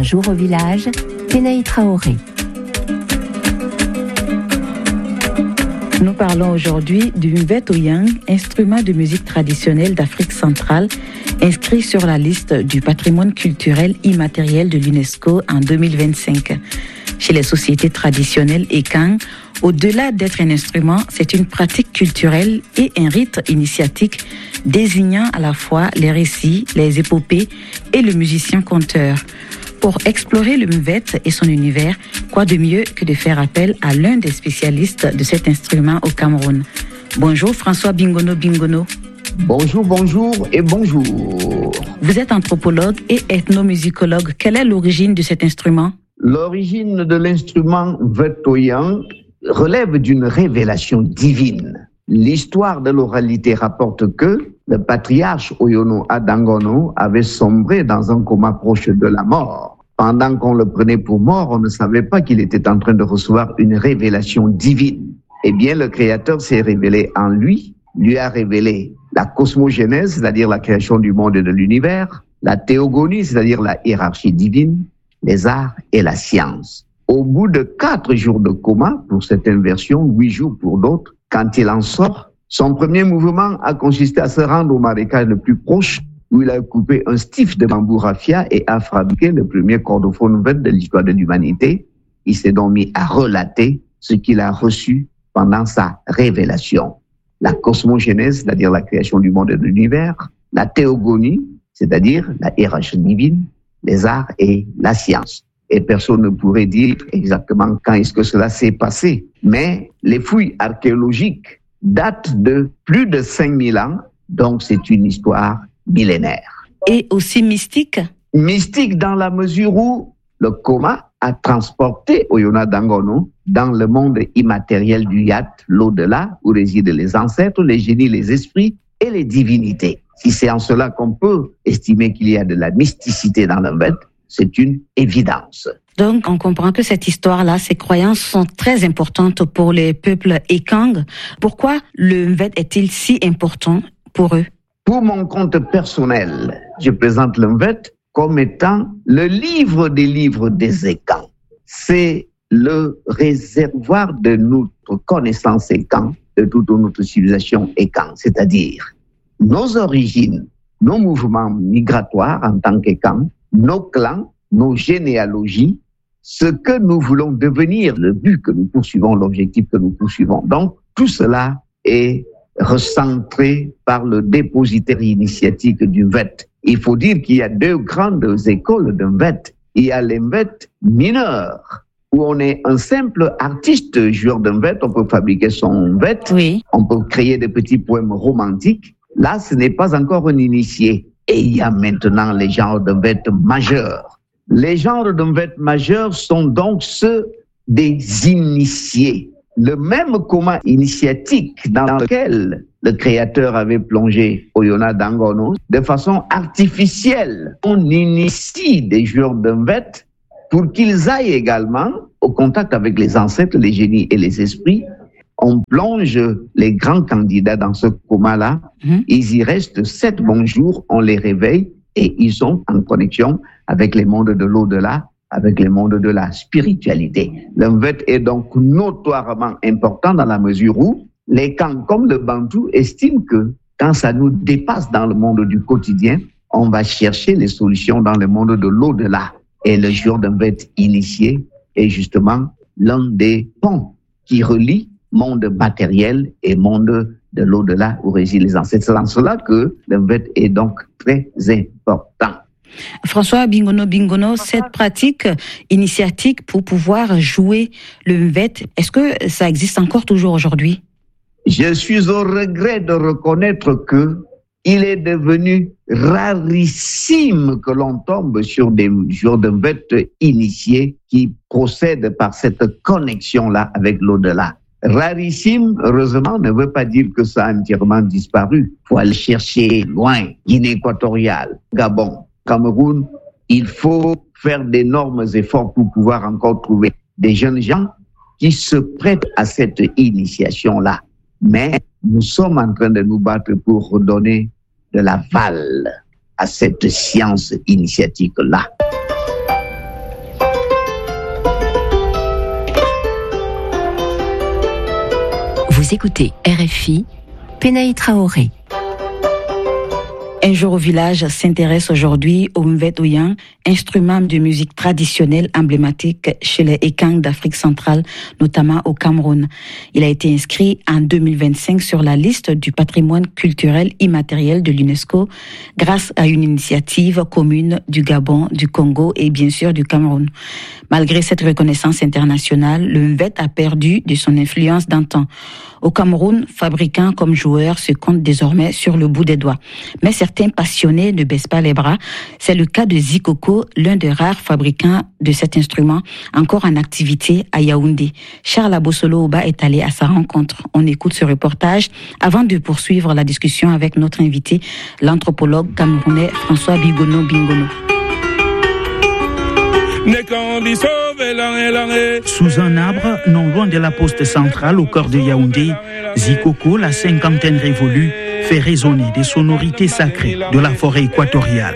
Un jour au village, Tenaï Traoré. Nous parlons aujourd'hui du mvet-oyang, instrument de musique traditionnelle d'Afrique centrale, inscrit sur la liste du patrimoine culturel immatériel de l'UNESCO en 2025. Chez les sociétés traditionnelles Ekang, au-delà d'être un instrument, c'est une pratique culturelle et un rite initiatique désignant à la fois les récits, les épopées et le musicien-conteur. Pour explorer le mvet et son univers, quoi de mieux que de faire appel à l'un des spécialistes de cet instrument au Cameroun. Bonjour François Bingono Bingono. Bonjour et bonjour. Vous êtes anthropologue et ethnomusicologue. Quelle est l'origine de cet instrument? L'origine de l'instrument mvet-oyang relève d'une révélation divine. L'histoire de l'oralité rapporte que le patriarche Oyono Adangono avait sombré dans un coma proche de la mort. Pendant qu'on le prenait pour mort, on ne savait pas qu'il était en train de recevoir une révélation divine. Eh bien, le Créateur s'est révélé en lui a révélé la cosmogénèse, c'est-à-dire la création du monde et de l'univers, la théogonie, c'est-à-dire la hiérarchie divine, les arts et la science. Au bout de 4 jours de coma, pour certaines versions, 8 jours pour d'autres, quand il en sort, son premier mouvement a consisté à se rendre au marécage le plus proche, où il a coupé un stif de bambou raffia et a fabriqué le premier cordophone mvet de l'histoire de l'humanité. Il s'est donc mis à relater ce qu'il a reçu pendant sa révélation. La cosmogénèse, c'est-à-dire la création du monde et de l'univers, la théogonie, c'est-à-dire la hiérarchie divine, les arts et la science. Et personne ne pourrait dire exactement quand est-ce que cela s'est passé. Mais les fouilles archéologiques datent de plus de 5000 ans, donc c'est une histoire millénaire. Et aussi mystique? Mystique dans la mesure où le coma a transporté Oyono Adangono dans le monde immatériel du Yat, l'au-delà, où résident les ancêtres, les génies, les esprits et les divinités. Si c'est en cela qu'on peut estimer qu'il y a de la mysticité dans le mvet, c'est une évidence. Donc, on comprend que cette histoire-là, ces croyances sont très importantes pour les peuples Ekang. Pourquoi le mvet est-il si important pour eux? Pour mon compte personnel, je présente le mvet comme étant le livre des livres des Ekang. C'est le réservoir de notre connaissance Ekang, de toute notre civilisation Ekang, c'est-à-dire nos origines, nos mouvements migratoires en tant qu'Ekang, nos clans, nos généalogies, ce que nous voulons devenir, le but que nous poursuivons, l'objectif que nous poursuivons. Donc, tout cela est recentré par le dépositaire initiatique du mvet. Il faut dire qu'il y a 2 grandes écoles de mvet. Il y a les mvet mineurs, où on est un simple artiste joueur de mvet, on peut fabriquer son mvet, oui. On peut créer des petits poèmes romantiques. Là, ce n'est pas encore un initié. Et il y a maintenant les genres de mvet majeurs. Les genres de mvet majeurs sont donc ceux des initiés. Le même coma initiatique dans lequel le Créateur avait plongé Oyono Adangono, de façon artificielle, on initie des joueurs de mvet pour qu'ils aillent également au contact avec les ancêtres, les génies et les esprits. On plonge les grands candidats dans ce coma-là. Ils y restent 7 bons jours, on les réveille et ils sont en connexion avec les mondes de l'au-delà, avec les mondes de la spiritualité. Le mvet est donc notoirement important dans la mesure où les Kang, comme le Bantou, estiment que quand ça nous dépasse dans le monde du quotidien, on va chercher les solutions dans le monde de l'au-delà. Et le jour d'un mvet initié est justement l'un des ponts qui relie monde matériel et monde de l'au-delà où résident les ancêtres. C'est en cela que le mvet est donc très important. François Bingono, cette pratique initiatique pour pouvoir jouer le mvet, est-ce que ça existe encore toujours aujourd'hui? Je suis au regret de reconnaître que il est devenu rarissime que l'on tombe sur des joueurs de mvet initiés qui procèdent par cette connexion-là avec l'au-delà. Rarissime, heureusement, ne veut pas dire que ça a entièrement disparu. Il faut aller chercher loin, Guinée équatoriale, Gabon, Cameroun. Il faut faire d'énormes efforts pour pouvoir encore trouver des jeunes gens qui se prêtent à cette initiation-là. Mais nous sommes en train de nous battre pour redonner de l'aval à cette science initiatique-là. Vous écoutez RFI, Penaï Traoré. Un jour au village s'intéresse aujourd'hui au Mvet Ouyang, instrument de musique traditionnelle emblématique chez les Ekang d'Afrique centrale, notamment au Cameroun. Il a été inscrit en 2025 sur la liste du patrimoine culturel immatériel de l'UNESCO grâce à une initiative commune du Gabon, du Congo et bien sûr du Cameroun. Malgré cette reconnaissance internationale, le Mvet a perdu de son influence d'antan. Au Cameroun, fabricants comme joueurs se comptent désormais sur le bout des doigts. Mais certains passionnés ne baissent pas les bras. C'est le cas de Zikoko, l'un des rares fabricants de cet instrument, encore en activité à Yaoundé. Charles Abossolo-Oba est allé à sa rencontre. On écoute ce reportage avant de poursuivre la discussion avec notre invité, l'anthropologue camerounais François Bingono. Sous un arbre, non loin de la poste centrale au cœur de Yaoundé, Zikoko, la cinquantaine révolue, fait résonner des sonorités sacrées de la forêt équatoriale.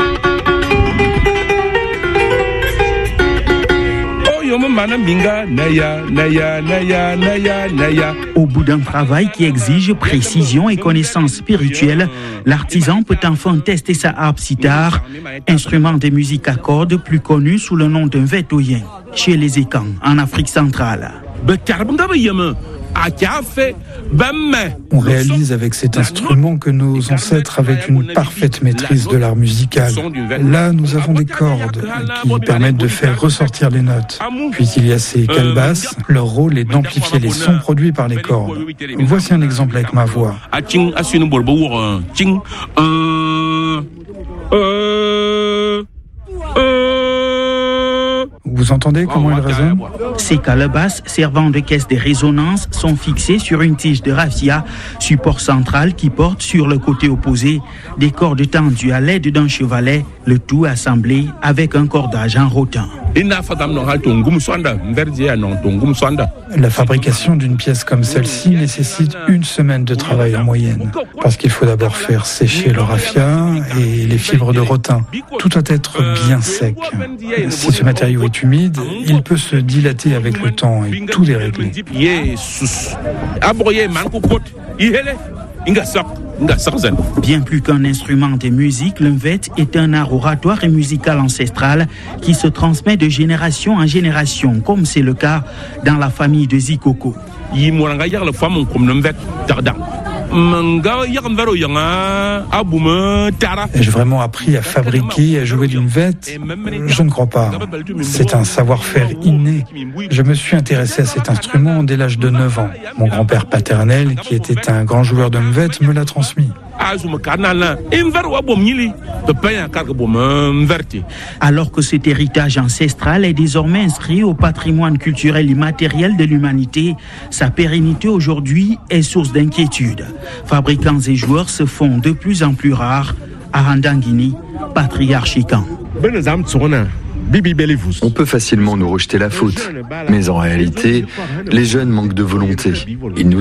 Au bout d'un travail qui exige précision et connaissance spirituelle, l'artisan peut enfin tester sa harpe sitar, instrument de musique à cordes plus connu sous le nom d'un Mvet Ouyang, chez les Ekang, en Afrique centrale. On réalise avec cet instrument que nos ancêtres avaient une parfaite maîtrise de l'art musical. Là, nous avons des cordes qui permettent de faire ressortir les notes. Puis il y a ces calebasses, leur rôle est d'amplifier les sons produits par les cordes. Voici un exemple avec ma voix. Vous entendez comment il résonne ? Ces calebasses servant de caisse de résonance sont fixées sur une tige de raffia, support central qui porte sur le côté opposé des cordes tendues à l'aide d'un chevalet, le tout assemblé avec un cordage en rotin. La fabrication d'une pièce comme celle-ci nécessite 1 semaine de travail en moyenne, parce qu'il faut d'abord faire sécher le raffia et les fibres de rotin. Tout doit être bien sec. Si ce matériau est humide, il peut se dilater avec le temps et tout dérégler. Bien plus qu'un instrument de musique, le Mvet est un art oratoire et musical ancestral qui se transmet de génération en génération, comme c'est le cas dans la famille de Zikoko. J'ai vraiment appris à fabriquer et à jouer du Mvet ? Je ne crois pas. C'est un savoir-faire inné. Je me suis intéressé à cet instrument dès l'âge de 9 ans. Mon grand-père paternel, qui était un grand joueur de Mvet, me l'a transmis. Alors que cet héritage ancestral est désormais inscrit au patrimoine culturel immatériel de l'humanité, sa pérennité aujourd'hui est source d'inquiétude. Fabricants et joueurs se font de plus en plus rares à Randangini, patriarche Ikan. On peut facilement nous rejeter la faute, mais en réalité, les jeunes manquent de volonté. Ils nous